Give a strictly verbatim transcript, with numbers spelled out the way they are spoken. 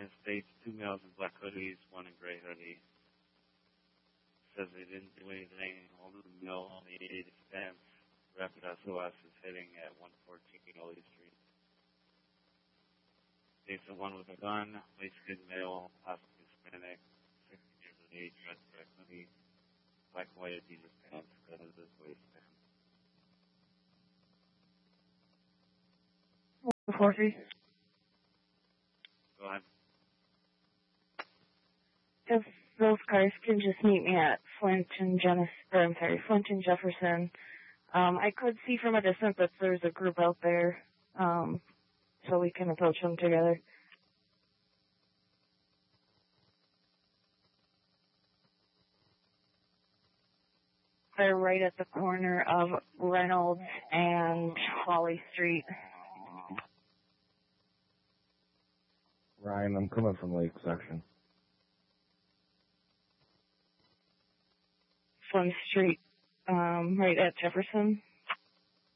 It states two males in black hoodies, one in gray hoodie. Says they didn't do anything. Only the male on the eighty fence. Rapid S O S is hitting at one fourteen Ollie Street. States the one with a gun, light-skinned male, possibly Hispanic, sixty years of age, red black hoodie, black and white Adidas pants, cut at his waistband. Four three. Go ahead. If those cars can just meet me at Flint and Jennis, or I'm sorry, Flint and Jefferson. Um, I could see from a distance that there's a group out there, um, so we can approach them together. They're right at the corner of Reynolds and Holly Street. Ryan, I'm coming from Lake Section. Flint Street, um, right at Jefferson.